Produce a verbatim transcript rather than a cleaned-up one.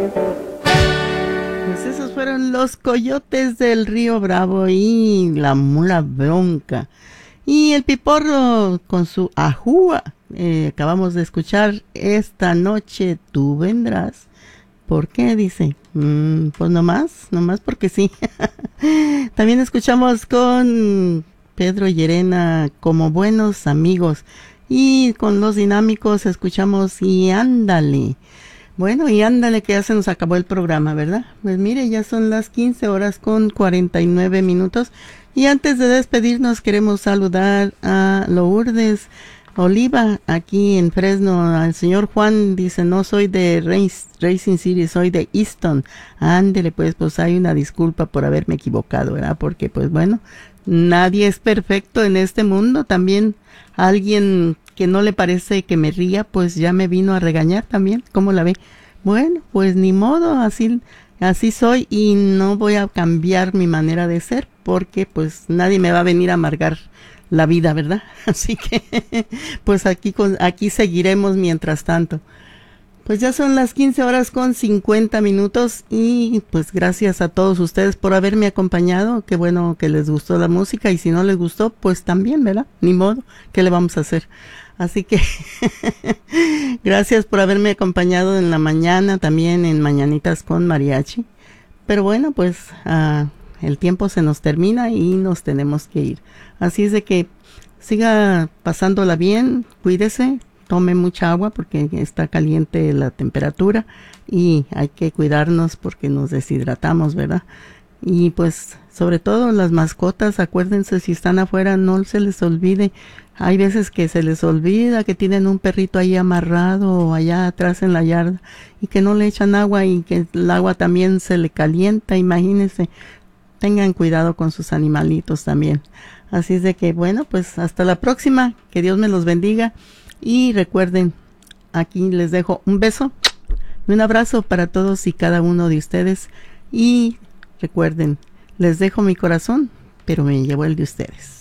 Pues esos fueron los Coyotes del Río Bravo y la Mula Bronca. Y el Piporro con su Ajúa. Eh, acabamos de escuchar Esta noche tú vendrás. ¿Por qué? Dice. Mm, pues nomás, nomás porque sí. También escuchamos con Pedro Llerena Como buenos amigos. Y con los Dinámicos escuchamos Y ándale. Bueno, y ándale que ya se nos acabó el programa, ¿verdad? Pues mire, ya son las quince horas con cuarenta y nueve minutos. Y antes de despedirnos queremos saludar a Lourdes Oliva aquí en Fresno. Al señor Juan dice, no soy de Race, Racing City, soy de Easton. Ándele, pues, pues hay una disculpa por haberme equivocado, ¿verdad? Porque, pues bueno, nadie es perfecto en este mundo. También alguien que no le parece que me ría, pues ya me vino a regañar también. ¿Cómo la ve? Bueno, pues ni modo, así, así soy y no voy a cambiar mi manera de ser porque pues nadie me va a venir a amargar la vida, ¿verdad? Así que pues aquí, aquí seguiremos mientras tanto. Pues ya son las quince horas con cincuenta minutos y pues gracias a todos ustedes por haberme acompañado. Qué bueno que les gustó la música y si no les gustó, pues también, ¿verdad? Ni modo, ¿qué le vamos a hacer? Así que gracias por haberme acompañado en la mañana, también en Mañanitas con Mariachi. Pero bueno, pues uh, el tiempo se nos termina y nos tenemos que ir. Así es de que siga pasándola bien, cuídese. Tome mucha agua porque está caliente la temperatura y hay que cuidarnos porque nos deshidratamos, ¿verdad? Y pues sobre todo las mascotas, acuérdense si están afuera, no se les olvide. Hay veces que se les olvida que tienen un perrito ahí amarrado o allá atrás en la yarda y que no le echan agua y que el agua también se le calienta, imagínense. Tengan cuidado con sus animalitos también. Así es de que bueno, pues hasta la próxima, que Dios me los bendiga. Y recuerden, aquí les dejo un beso y un abrazo para todos y cada uno de ustedes. Y recuerden, les dejo mi corazón, pero me llevo el de ustedes.